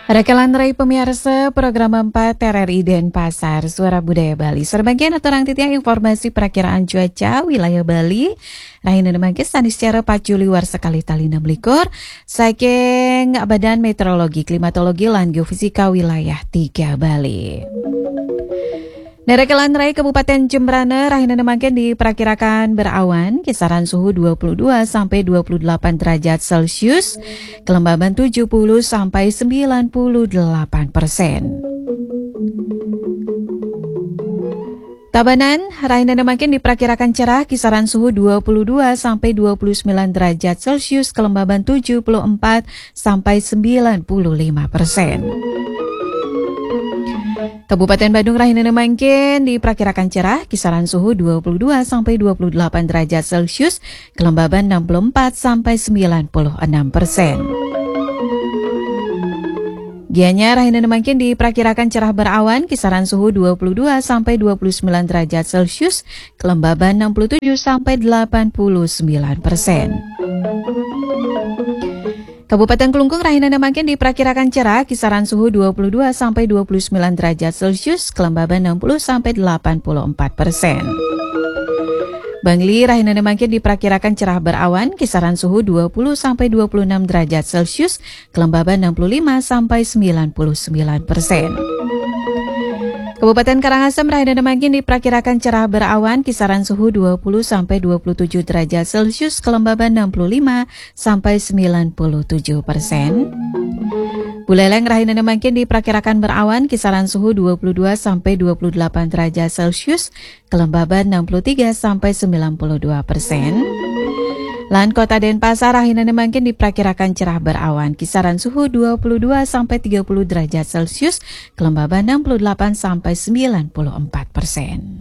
Rekalan Rai pemirsa program 4 TRRI Denpasar Suara Budaya Bali. Serbagian aturang titiang informasi perakiraan cuaca wilayah Bali. Rahina demangke sanis secara 4 Juli war sekali talina melikur. Saking Badan Meteorologi, Klimatologi, lan Geofisika wilayah 3 Bali. Rekalan Rai Kabupaten Jembrana rahina demangke diperkirakan berawan, kisaran suhu 22 sampai 28 derajat Celcius, kelembaban 70 sampai 98%. Tabanan rahina demangke diperkirakan cerah, kisaran suhu 22 sampai 29 derajat Celcius, kelembaban 74 sampai 95%. Kabupaten Badung rahina demangke diperkirakan cerah, kisaran suhu 22 sampai 28 derajat Celcius, kelembaban 64 sampai 96%. Gianyar rahina demangke diperkirakan cerah berawan, kisaran suhu 22 sampai 29 derajat Celcius, kelembaban 67 sampai 89%. Kabupaten Kelungkung rahina demangke diperkirakan cerah, kisaran suhu 22 sampai 29 derajat Celcius, kelembaban 60 sampai 84%. Bangli rahina demangke diperkirakan cerah berawan, kisaran suhu 20 sampai 26 derajat Celcius, kelembaban 65 sampai 99%. Kabupaten Karangasem rahina demangke diperkirakan cerah berawan, kisaran suhu 20 sampai 27 derajat Celcius, kelembaban 65 sampai 97%. Buleleng rahina demangke diperkirakan berawan, kisaran suhu 22 sampai 28 derajat Celcius, kelembaban 63 sampai 92%. Lan Kota Denpasar rahina demangke diperkirakan cerah berawan, kisaran suhu 22 sampai 30 derajat Celcius, kelembaban 68 sampai 94%.